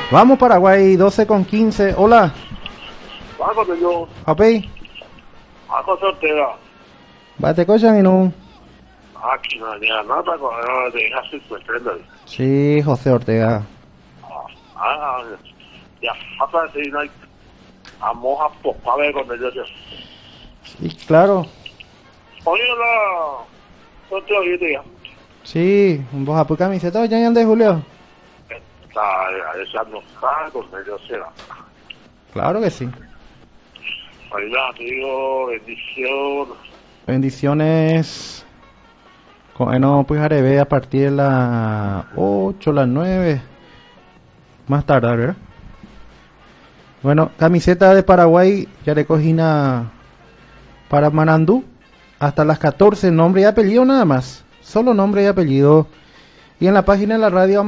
Vamos Paraguay, 12:15. Hola. Vamos yo. Papi. Ako Ortega. Bate cocha y no. Aquí no había nada con de hacer su estrella. Sí, José Ortega. Ya, hasta si no hay a moja poca vez con ellos. Sí, claro. Oye, la otro día. Sí, vos a tu camiseta ya de Julio. Está echando con ellos será. Claro que sí. Oiga, amigo, bendición. Bendiciones. No, pues haré a partir de las 8, las 9. Más tarde, ¿verdad? Bueno, camiseta de Paraguay, ya le cogí para Manandú. Hasta las 14, nombre y apellido nada más. Solo nombre y apellido. Y en la página de la radio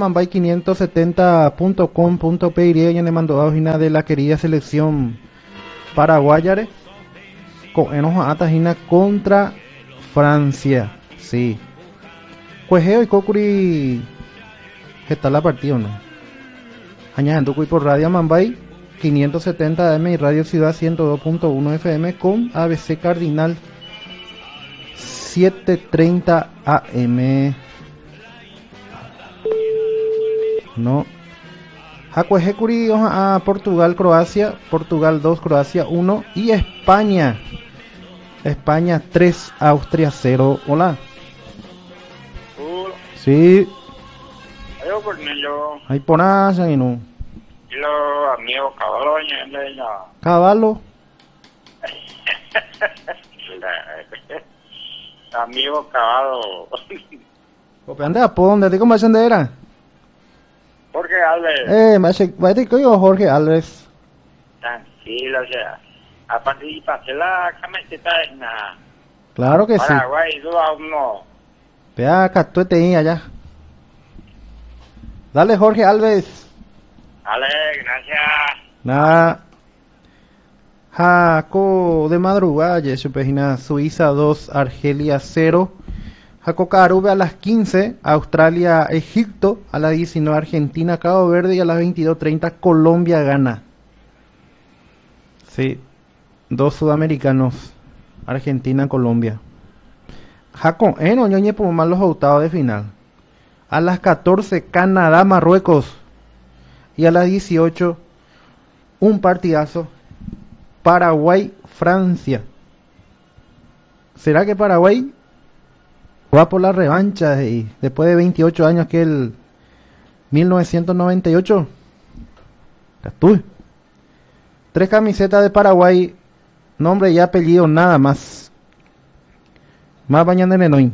amambay570.com.py ya le mandó a la página de la querida selección paraguayare. Con atajina contra Francia. Sí. Cuejeo y Kokuri. ¿Qué tal la partida, no? Añadiendo por radio Amambay 570 AM y Radio Ciudad 102.1 FM con ABC Cardinal 7:30 AM. No. Hakuejekuri a Portugal, Croacia. Portugal 2, Croacia 1. Y España. España 3, Austria 0. Hola. Sí. Yo Cornelio. Ahí ponas, ahí no. Y los amigos caballos ya. Caballo. Amigos caballos. Ande a dónde te conversan de era. Jorge Alves. Va a decir que yo Jorge Alves. Tranquilo, o sea. A participación la camiseta es nada. Claro que sí. Paraguay 2-1. Vea acá, tú te ahí allá. Dale Jorge Alves. Dale, gracias. Nada. Jaco de madrugada, su página Suiza 2, Argelia 0. Jaco Carube a las 15, Australia, Egipto, a las 19, Argentina, Cabo Verde y a las 22:30 Colombia gana. Sí, dos sudamericanos, Argentina, Colombia. Jaco, no ñoñe por más los octavos de final. A las 14, Canadá, Marruecos. Y a las 18, un partidazo. Paraguay, Francia. ¿Será que Paraguay va por la revancha después de 28 años que el 1998? Tú. 3 camisetas de Paraguay, nombre y apellido nada más. Más bañando en Nenoy.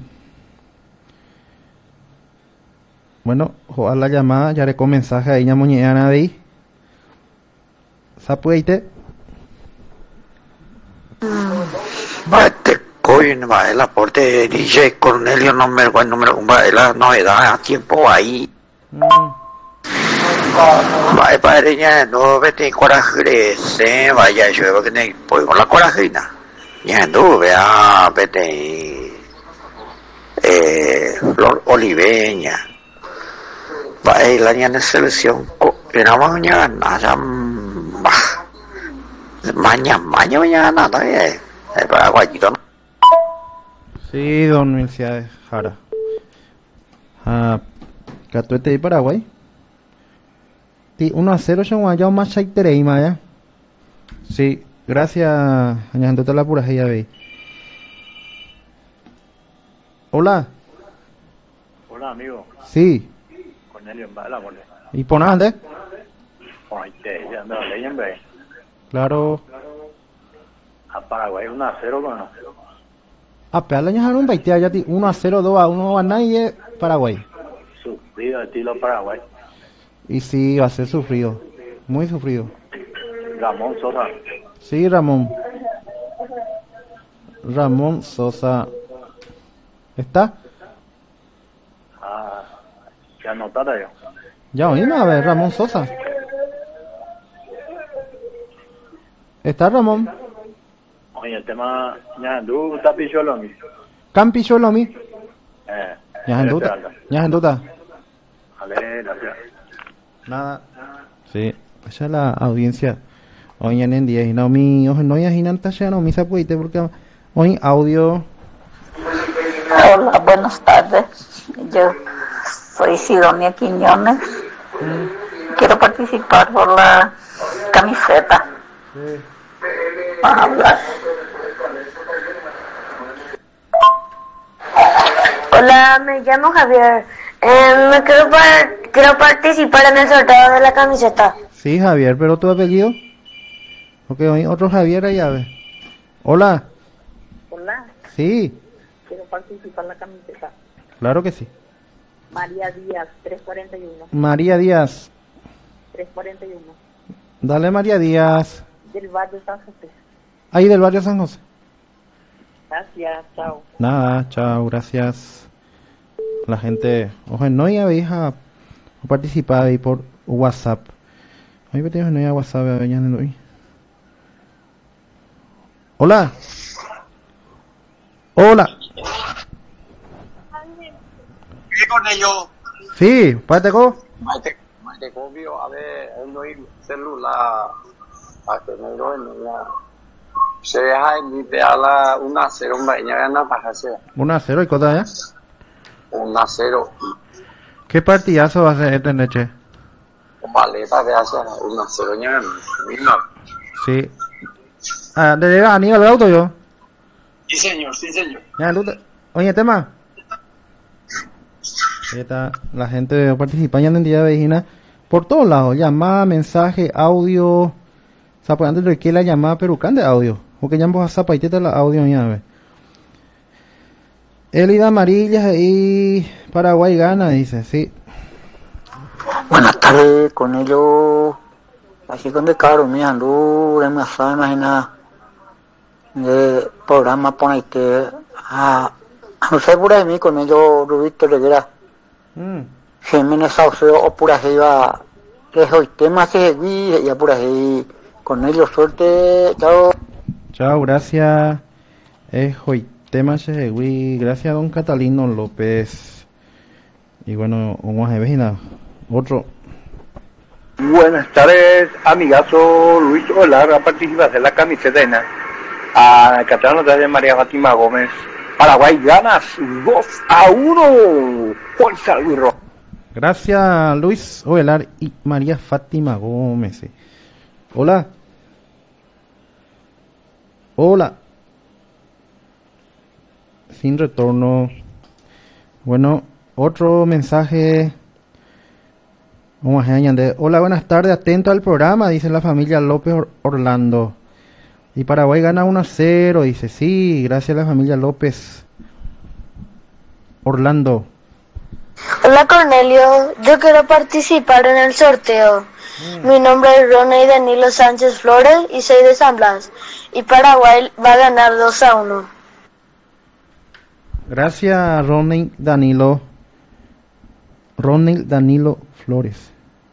Bueno, joder la llamada, ya le con mensaje ahí, ya moñeana de ahí. ¿Sapueite? Vete coño, va el aporte de DJ Cornelio número 1, va la novedad a tiempo ahí. Va padre ya no vete coraje se vaya yo que ne pues con la corajina. Ya no vea vete Flor Oliveña. Va la ñana selección era mañana mañana todavía Paraguayito, ¿no? Sí, don Milciades Jara. Catuete de Paraguay. 1-0 yo guayao más chaitereima ya. Sí, gracias, añadiéndote la pura ya ve. Hola. Hola, amigo. Sí. Cornelio, va la mole. ¿Y ponas antes? Ay, ya ando leyendo, ve. Claro. A Paraguay 1-0 con A pegarle a un 20 ya 1-0, 2-1 a nadie Paraguay. sufrido estilo Paraguay. Y sí, va a ser sufrido. Muy sufrido. Ramón Sosa. Sí, Ramón. Ramón Sosa. ¿Está? ¿Qué anotada yo? Ya oímos a ver, Ramón Sosa. ¿Está Ramón? Oye, el tema... Ya, tú estás picholo, mi. Campi Cholomi. Ya, Ya en duda. Vale, gracias. Nada. Sí, esa es la audiencia. Hoy en día, y no mi, ojo, no hay nanta ya no mi sapuite porque hoy audio. Hola, buenas tardes. Yo soy Sidonia Quiñones. Quiero participar por la camiseta. Sí. Para hablar. Hola, me llamo Javier. Quiero participar en el sorteo de la camiseta. Sí, Javier, pero tu apellido. Porque hoy otro Javier allá ve. Hola. Hola, Sí, quiero participar en la camiseta. claro que sí. María Díaz, 341. María Díaz. 341. Dale María Díaz. Del barrio San José. Ahí del barrio San José. Gracias, chao. Nada, chao, gracias. La gente, ojo, no ya veis a participar ahí por WhatsApp. Ahí me tienes no ya WhatsApp a ver, ya no doy. Hola. Hola. ¿Qué con ellos? Sí, Pateco. Maite copio, a ver, no hay celular. A que no lo ven, se deja en a la 1-0, ya gana para hacer 1-0 y cosa ya. 1-0. ¿Qué partidazo va a ser esta noche? Paleta de hacer 1-0, ya gana. Sí. Ah, ¿te llega Aníbal el auto yo? Sí, señor, sí, señor. Ya, oye, tema. Ahí está la gente participando en día de vecina por todos lados, llamada, mensaje, audio. O sea, pues antes de que la llamada perucán de audio. Porque ya vos a zapaiteta la audio ya ve. Elida Amarillas y Paraguay gana, dice, sí. Buenas tardes, con ellos, aquí con de caro, mi andu, de más imagina, de programa pone que, no sé por ahí, con ellos, Rubito Rivera, Jiménez Sauceo, o pura iba, que hoy tema se vi, ya pura ahí, con ellos, suerte, chao. Chao, gracias. Hoy tema Chegui, gracias don Catalino López. Y bueno, vamos a ver otro. Buenas tardes, amigazo Luis Olar, a participar de la camiseta a Catalano de María Fátima Gómez. Paraguay ganas 2-1. Fuerza Luis Rojo. Gracias Luis Ovelar y María Fátima Gómez. Hola. Hola. Sin retorno. Bueno, otro mensaje. Vamos a añadir. Hola, buenas tardes. Atento al programa, dice la familia López Orlando. Y Paraguay gana 1-0. Dice, sí, gracias a la familia López Orlando. Hola Cornelio, yo quiero participar en el sorteo. Mi nombre es Ronnie Danilo Sánchez Flores y soy de San Blas. Y Paraguay va a ganar 2-1. Gracias Ronnie Danilo Flores.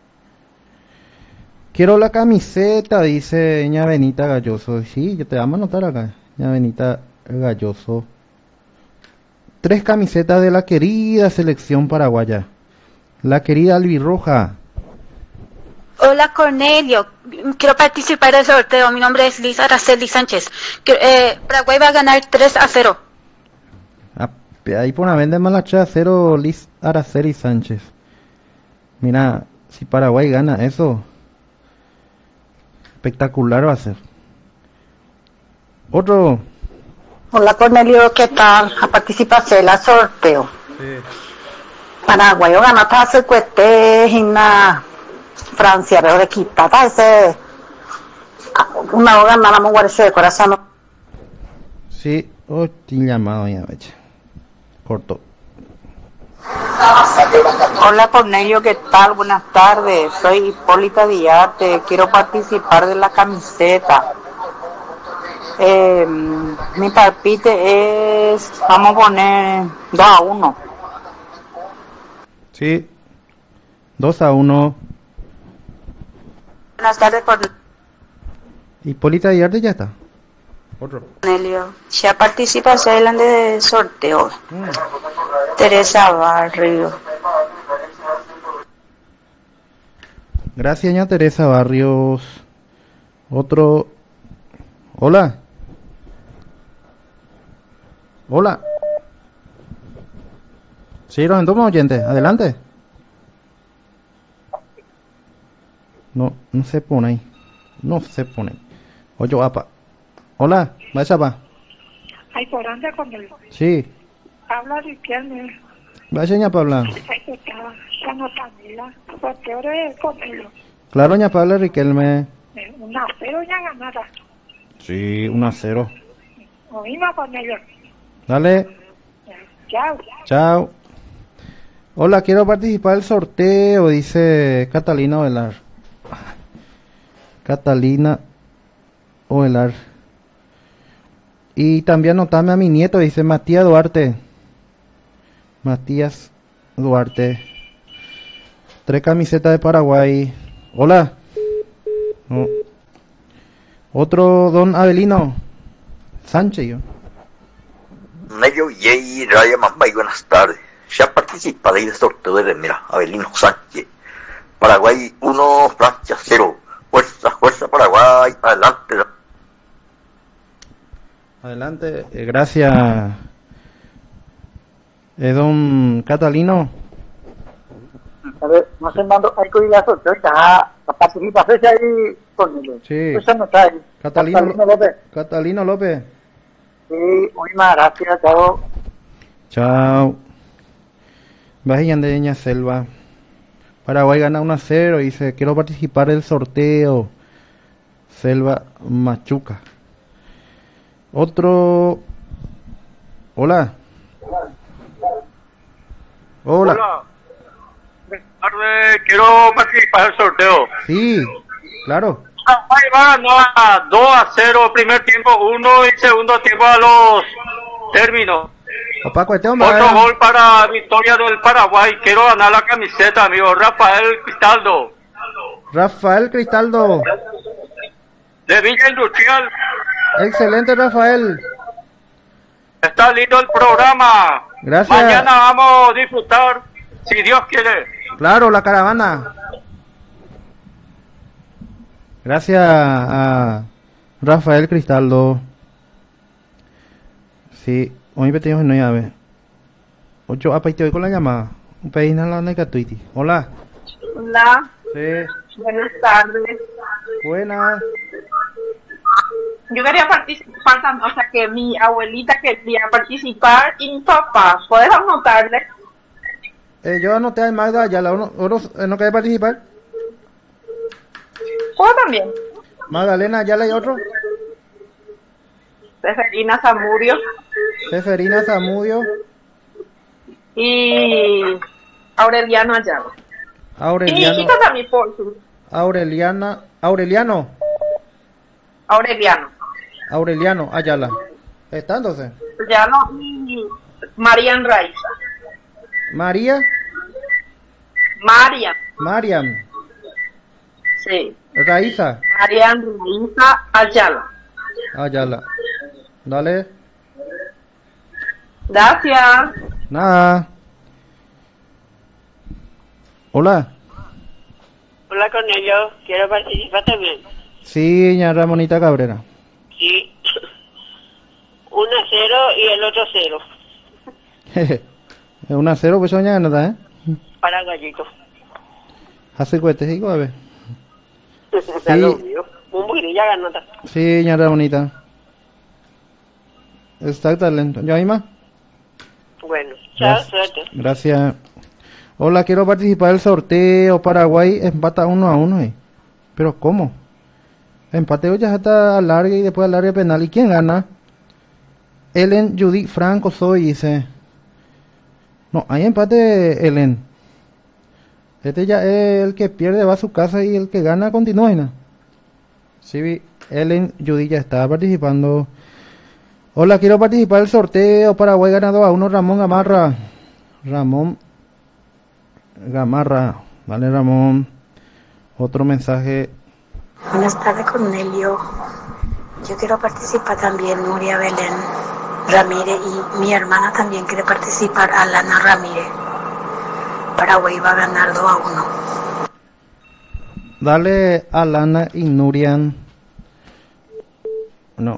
Quiero la camiseta, dice ña Benita Galloso. Sí, yo te vamos a anotar acá, ña Benita Galloso. 3 camisetas de la querida selección paraguaya. La querida albirroja. Hola Cornelio, quiero participar del sorteo. Mi nombre es Liz Araceli Sánchez. Paraguay va a ganar 3-0. Ahí por una vez de malacha 0 Liz Araceli Sánchez. Mira, si Paraguay gana eso, espectacular va a ser. Otro. Hola Cornelio, ¿qué tal? A participar en el sorteo. Sí. Paraguay gana hace cueste en Francia, pero de quitata ese una hora nada más guarece de corazón. Sí, te llamado ya, veche. Corto. Hola Cornelio, ¿qué tal? Buenas tardes, soy Hipólita Diarte, quiero participar de la camiseta. Mi palpite es, vamos a poner 2-1. Sí, 2-1. Buenas tardes Hipólita Diarte ya está. Otro. Cornelio, ya participa en el sorteo. Teresa Barrio. Gracias, doña Teresa Barrios. Otro. Hola. Hola. Sí, los entornos oyentes. Adelante. No, no se pone ahí. No se pone. Oye, apa. Hola, vaya pa. Ay, por anda con él. Sí. Habla Riquelme. Vaya, ña Paula. Ay, que estaba. Ya no Camila. Porque ahora es con él. Claro, ña Paula Riquelme. Una cero ya ganada. Sí, 1-0. Oímos con ellos. Dale. Chao. Chao. Hola, quiero participar del sorteo, dice Catalina Ovelar. Catalina Ovelar. Y también anotame a mi nieto, dice Matías Duarte. Matías Duarte. 3 camisetas de Paraguay. Hola. No. Otro don Avelino Sánchez, yo. Medio Yey, Raya Mambay, buenas tardes. Ya participaré del sorteo de Remera, Avelino Sánchez. Paraguay 1, Francia 0. Fuerza, fuerza Paraguay, adelante. Adelante, gracias. Don Catalino. A ver, no se mando, hay que ir a sorteo, está a participar, ¿sí? Ahí con él. Sí. Eso no está ahí. Catalino López. Catalino López. Sí, muy más, gracias, chao. Chao. Vayan de Ña Selva. Paraguay gana 1-0 y dice, quiero participar del sorteo. Selva Machuca. Otro. Hola. Hola. Hola. Buenas tardes, quiero participar del sorteo. Sí, claro. Paraguay va a ganar 2-0, primer tiempo 1 y segundo tiempo a los términos. Paco, Otro gol para victoria del Paraguay. Quiero ganar la camiseta, amigo. Rafael Cristaldo. Rafael Cristaldo. De Villa Industrial. Excelente, Rafael. Está lindo el programa. Gracias. Mañana vamos a disfrutar, si Dios quiere. Claro, la caravana. Gracias a Rafael Cristaldo. Sí, hoy pedimos no llave. 8 apaite hoy con la llamada. Un pedí en la negatuiti. Hola. Hola. Sí. Buenas tardes. Buenas. Yo quería participar también, o sea que mi abuelita quería participar y mi papá. ¿Puedes anotarle? Yo anoté a Magda Ayala. ¿No quiere participar? ¿Puedo también? Magdalena Ayala y otro. Seferina Zamudio. Seferina Zamudio. Y Aureliano Ayala. Aureliano. Y mi hijita también, por su. Aureliano. Aureliano Ayala. ¿Está entonces? Ya no. Y Marian Raiza. María. Mariam. Sí. Raiza. Marian Raiza Ayala. Dale. Gracias. Nada. Hola. Hola con ellos, quiero participar también. Sí, ña Ramonita Cabrera. Sí. 1-0 y el otro 0. 1-0, pues soña nada, ¿eh? Paraguayito. Hace cohetes, digo, a ver. Ya lo vio. Un bugrilla ganota. Sí, ña Ramonita. Está talento. ¿Ya hay más? Bueno, chao, suerte. Gracias. Hola, quiero participar del sorteo. Paraguay empata 1-1, ¿eh? Pero ¿cómo? Empateo ya hasta alargue y después alargue penal. ¿Y quién gana? Ellen Judy Franco soy, dice. No, hay empate, Ellen. Este ya es el que pierde, va a su casa y el que gana continúa, ¿no? Sí, Ellen Judy ya está participando. Hola, quiero participar del sorteo. Paraguay gana 2-1. Ramón Gamarra. Ramón Gamarra. Vale, Ramón. Otro mensaje. Buenas tardes, Cornelio. Yo quiero participar también, Nuria Belén Ramírez, y mi hermana también quiere participar, Alana Ramírez. Paraguay va a ganar 2-1. Dale a Lana y Nurian. No.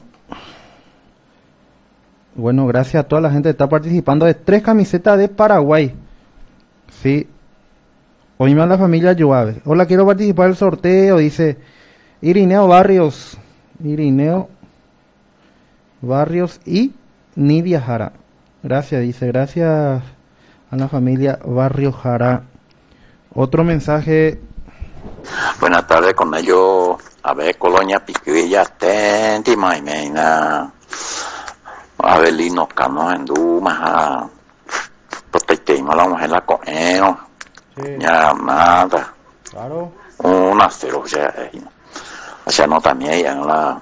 Bueno, gracias a toda la gente que está participando de 3 camisetas de Paraguay. Sí. Hoy me la familia Yuave. Hola, quiero participar del sorteo, dice Irineo Barrios. Irineo Barrios y Nidia Jara. Gracias, dice, gracias a la familia Barrio Jara. Otro mensaje. Buenas tardes, con ello, a ver, Colonia Piquilla, Tenti, Maimena, Abelino, Cano, en Dumas, protegimos a la mujer, la cogemos, llamada, claro, 1-0, o sea, no también, ya en la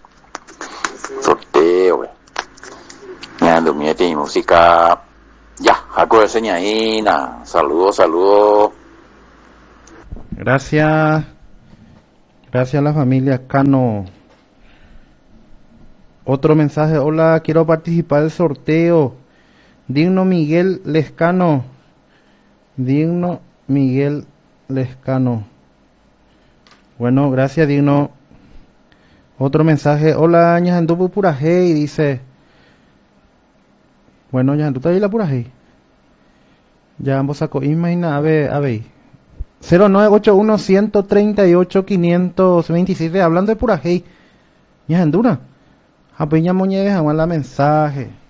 sorteo, ya, durmiente y música, ya, algo de señalina, saludos. Gracias. Gracias a la familia Cano. Otro mensaje. Hola, quiero participar del sorteo. Digno Miguel Lescano. Digno Miguel Lescano. Bueno, gracias, Digno. Otro mensaje. Hola, Ñajandu Purajey. Dice. Bueno, Ñajandu, ¿está ahí la Purajey? Ya ambos sacó. Imagina, a ver. 0981-138-527. Hablando de Purajey. Ñajanduna. Apeña Moñedes, la mensaje.